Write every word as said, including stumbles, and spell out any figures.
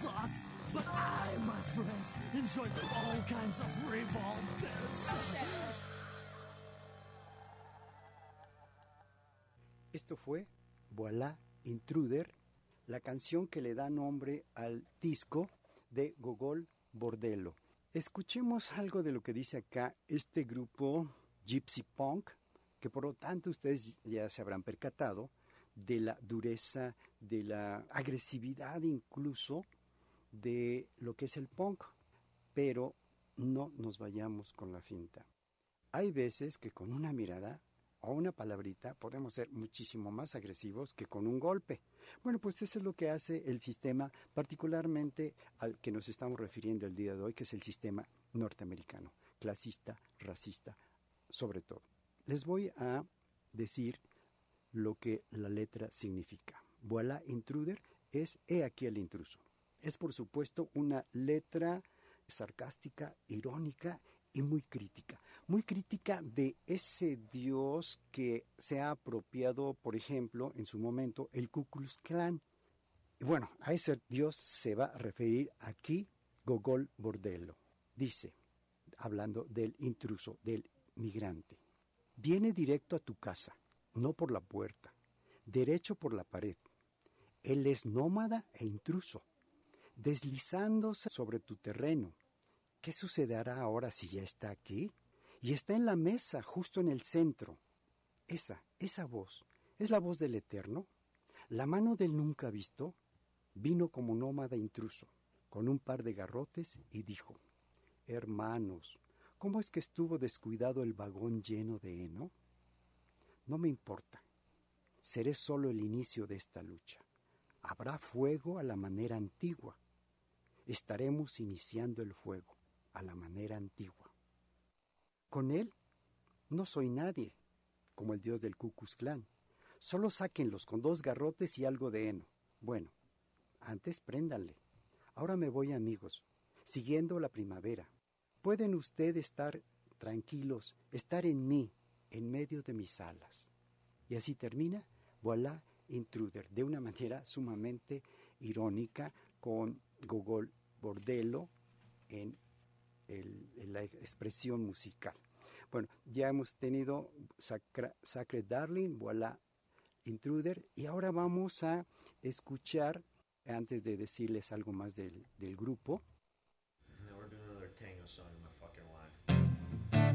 thoughts, but I, my friends, enjoy all kinds of revolters. Esto fue Voilà Intruder, la canción que le da nombre al disco de Gogol Bordello. Escuchemos algo de lo que dice acá este grupo Gypsy Punk, que por lo tanto ustedes ya se habrán percatado de la dureza, de la agresividad incluso de lo que es el punk. Pero no nos vayamos con la finta. Hay veces que con una mirada o una palabrita podemos ser muchísimo más agresivos que con un golpe. Bueno, pues eso es lo que hace el sistema, particularmente al que nos estamos refiriendo el día de hoy, que es el sistema norteamericano, clasista, racista, sobre todo. Les voy a decir lo que la letra significa. Voilà Intruder es He aquí el intruso. Es por supuesto una letra sarcástica, irónica y muy crítica. Muy crítica de ese Dios que se ha apropiado, por ejemplo, en su momento, el Ku Klux Klan. Y bueno, a ese Dios se va a referir aquí Gogol Bordello. Dice, hablando del intruso, del migrante: viene directo a tu casa, no por la puerta, derecho por la pared. Él es nómada e intruso, deslizándose sobre tu terreno. ¿Qué sucederá ahora si ya está aquí? Y está en la mesa, justo en el centro. Esa, esa voz, ¿es la voz del Eterno? La mano del nunca visto vino como nómada intruso, con un par de garrotes y dijo: hermanos, ¿cómo es que estuvo descuidado el vagón lleno de heno? No me importa. Seré solo el inicio de esta lucha. Habrá fuego a la manera antigua. Estaremos iniciando el fuego a la manera antigua. Con él no soy nadie, como el dios del Ku Klux Klan. Solo sáquenlos con dos garrotes y algo de heno. Bueno, antes préndanle. Ahora me voy, amigos, siguiendo la primavera. Pueden ustedes estar tranquilos, estar en mí, en medio de mis alas. Y así termina Voilà Intruder, de una manera sumamente irónica, con Gogol Bordello en, el, en la expresión musical. Bueno, ya hemos tenido Sacra, Sacred Darling, Voilà Intruder, y ahora vamos a escuchar, antes de decirles algo más del, del grupo,